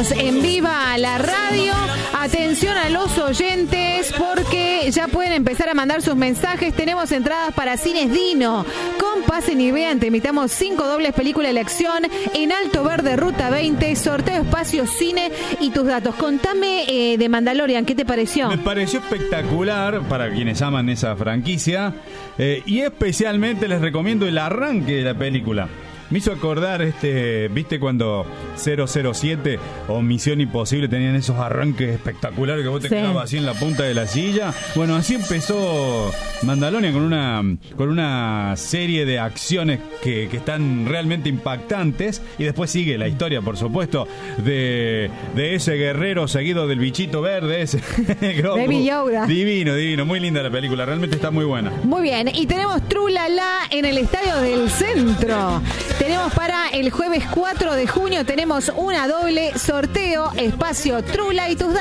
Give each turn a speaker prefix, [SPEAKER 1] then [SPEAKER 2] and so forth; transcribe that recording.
[SPEAKER 1] Seguimos en Viva la Radio. Atención a los oyentes porque ya pueden empezar a mandar sus mensajes. Tenemos entradas para Cines Dino. Con Pasen y Vean te invitamos 5 dobles película elección en Alto Verde, Ruta 20, sorteo espacio cine y tus datos. Contame de Mandalorian, ¿qué te pareció?
[SPEAKER 2] Me pareció espectacular para quienes aman esa franquicia y especialmente les recomiendo el arranque de la película. Me hizo acordar, ¿viste cuando 007 o Misión Imposible tenían esos arranques espectaculares que vos te quedabas así en la punta de la silla? Bueno, así empezó Mandalorian con una serie de acciones que están realmente impactantes y después sigue la historia, por supuesto, de ese guerrero seguido del bichito verde, ese
[SPEAKER 1] Baby Yoda.
[SPEAKER 2] Divino, muy linda la película, realmente está muy buena.
[SPEAKER 1] Muy bien, y tenemos Trulala en el Estadio del Centro. Tenemos para el jueves 4 de junio, tenemos una doble sorteo, espacio Trula y tus datos.